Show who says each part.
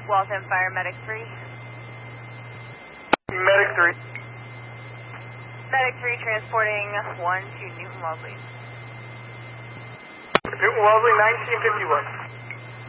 Speaker 1: Waltham Fire Medic 3.
Speaker 2: Medic 3.
Speaker 1: Medic 3 transporting 1 to Newton Wellesley.
Speaker 2: Newton Wellesley, 1951.